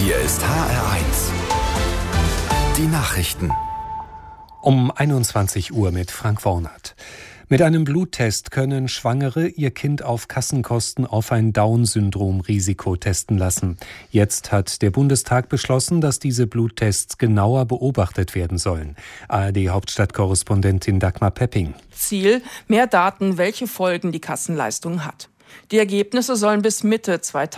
Hier ist HR1. Die Nachrichten. Um 21 Uhr mit Frank Wornert. Mit einem Bluttest können Schwangere ihr Kind auf Kassenkosten auf ein Down-Syndrom-Risiko testen lassen. Jetzt hat der Bundestag beschlossen, dass diese Bluttests genauer beobachtet werden sollen. ARD-Hauptstadtkorrespondentin Dagmar Pepping. Ziel: mehr Daten, welche Folgen die Kassenleistung hat. Die Ergebnisse sollen bis Mitte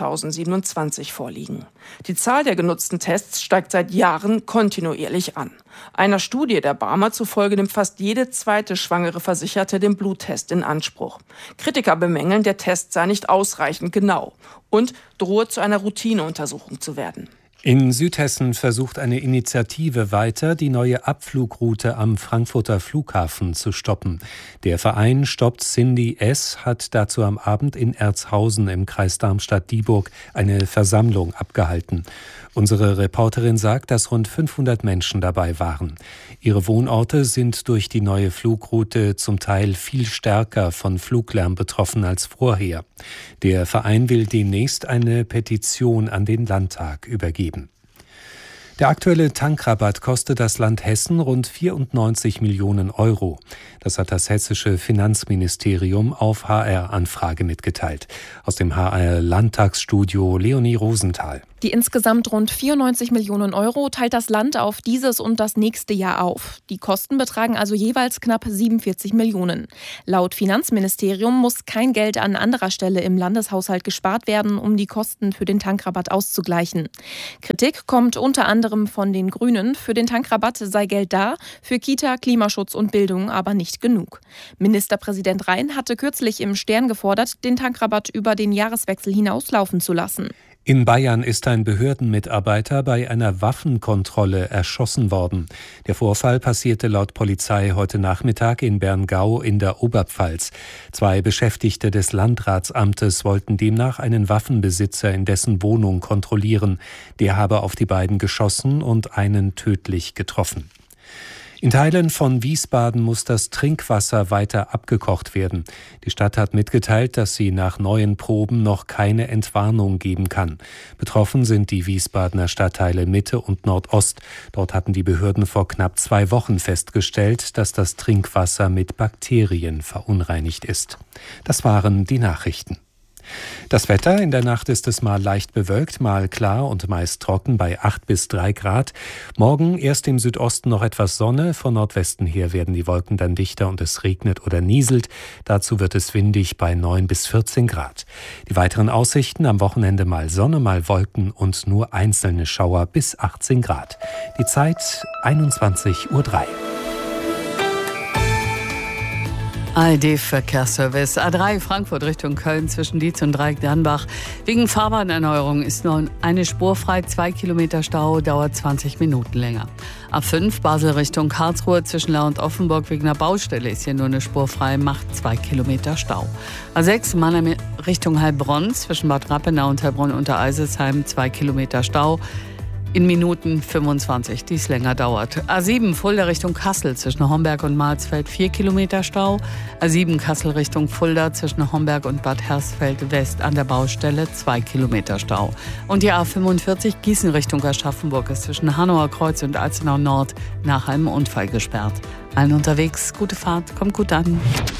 2027 vorliegen. Die Zahl der genutzten Tests steigt seit Jahren kontinuierlich an. Einer Studie der Barmer zufolge nimmt fast jede zweite schwangere Versicherte den Bluttest in Anspruch. Kritiker bemängeln, der Test sei nicht ausreichend genau und drohe zu einer Routineuntersuchung zu werden. In Südhessen versucht eine Initiative weiter, die neue Abflugroute am Frankfurter Flughafen zu stoppen. Der Verein Stoppt Cindy S. hat dazu am Abend in Erzhausen im Kreis Darmstadt-Dieburg eine Versammlung abgehalten. Unsere Reporterin sagt, dass rund 500 Menschen dabei waren. Ihre Wohnorte sind durch die neue Flugroute zum Teil viel stärker von Fluglärm betroffen als vorher. Der Verein will demnächst eine Petition an den Landtag übergeben. Der aktuelle Tankrabatt kostet das Land Hessen rund 94 Millionen Euro. Das hat das hessische Finanzministerium auf HR-Anfrage mitgeteilt. Aus dem HR-Landtagsstudio Leonie Rosenthal. Die insgesamt rund 94 Millionen Euro teilt das Land auf dieses und das nächste Jahr auf. Die Kosten betragen also jeweils knapp 47 Millionen. Laut Finanzministerium muss kein Geld an anderer Stelle im Landeshaushalt gespart werden, um die Kosten für den Tankrabatt auszugleichen. Kritik kommt unter anderem von den Grünen. Für den Tankrabatt sei Geld da, für Kita, Klimaschutz und Bildung aber nicht genug. Ministerpräsident Rhein hatte kürzlich im Stern gefordert, den Tankrabatt über den Jahreswechsel hinaus laufen zu lassen. In Bayern ist ein Behördenmitarbeiter bei einer Waffenkontrolle erschossen worden. Der Vorfall passierte laut Polizei heute Nachmittag in Berngau in der Oberpfalz. 2 Beschäftigte des Landratsamtes wollten demnach einen Waffenbesitzer in dessen Wohnung kontrollieren. Der habe auf die beiden geschossen und einen tödlich getroffen. In Teilen von Wiesbaden muss das Trinkwasser weiter abgekocht werden. Die Stadt hat mitgeteilt, dass sie nach neuen Proben noch keine Entwarnung geben kann. Betroffen sind die Wiesbadener Stadtteile Mitte und Nordost. Dort hatten die Behörden vor knapp 2 Wochen festgestellt, dass das Trinkwasser mit Bakterien verunreinigt ist. Das waren die Nachrichten. Das Wetter: in der Nacht ist es mal leicht bewölkt, mal klar und meist trocken bei 8 bis 3 Grad. Morgen erst im Südosten noch etwas Sonne, von Nordwesten her werden die Wolken dann dichter und es regnet oder nieselt. Dazu wird es windig bei 9 bis 14 Grad. Die weiteren Aussichten: am Wochenende mal Sonne, mal Wolken und nur einzelne Schauer bis 18 Grad. Die Zeit 21:03 Uhr. ARD-Verkehrsservice. A3 Frankfurt Richtung Köln zwischen Dietz und Dreieck-Dannbach. Wegen Fahrbahnerneuerung ist nun eine Spur frei. 2 Kilometer Stau, dauert 20 Minuten länger. A5 Basel Richtung Karlsruhe zwischen Lahr und Offenburg. Wegen einer Baustelle ist hier nur eine Spur frei, macht 2 Kilometer Stau. A6 Mannheim Richtung Heilbronn zwischen Bad Rappenau und Heilbronn unter Eiselsheim. 2 Kilometer Stau. In Minuten 25, die es länger dauert. A7 Fulda Richtung Kassel zwischen Homberg und Marsfeld 4 Kilometer Stau. A7 Kassel Richtung Fulda zwischen Homberg und Bad Hersfeld West an der Baustelle 2 Kilometer Stau. Und die A45 Gießen Richtung Aschaffenburg ist zwischen Hanauer Kreuz und Alzenau Nord nach einem Unfall gesperrt. Allen unterwegs, gute Fahrt, kommt gut an.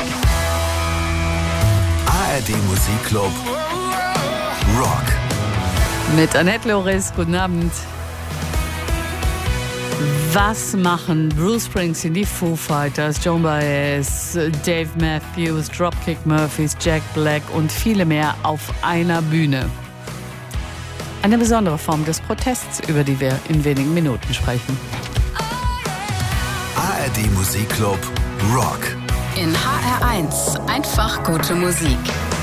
ARD Musikclub Rock. Mit Annette Loris, guten Abend. Was machen Bruce Springsteen, die Foo Fighters, Joan Baez, Dave Matthews, Dropkick Murphys, Jack Black und viele mehr auf einer Bühne? Eine besondere Form des Protests, über die wir in wenigen Minuten sprechen. ARD Musikclub Rock. In HR1 einfach gute Musik.